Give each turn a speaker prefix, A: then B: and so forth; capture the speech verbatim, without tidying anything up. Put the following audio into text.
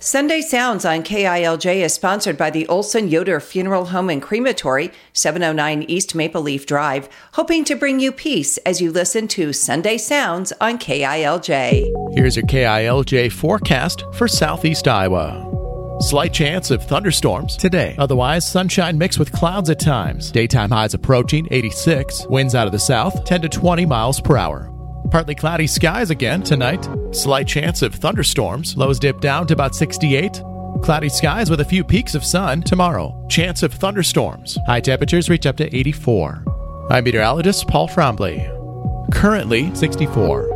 A: Sunday Sounds on K I L J is sponsored by the Olson Yoder Funeral Home and Crematory, seven oh nine East Maple Leaf Drive, hoping to bring you peace as you listen to Sunday Sounds on K I L J.
B: Here's your K I L J forecast for southeast Iowa. Slight chance of thunderstorms today. Otherwise, sunshine mixed with clouds at times. Daytime highs approaching eighty-six. Winds out of the south, ten to twenty miles per hour. Partly cloudy skies again tonight. Slight chance of thunderstorms. Lows dip down to about sixty-eight. Cloudy skies with a few peaks of sun tomorrow. Chance of thunderstorms. High temperatures reach up to eighty-four. I'm meteorologist Paul Frombley. Currently sixty-four.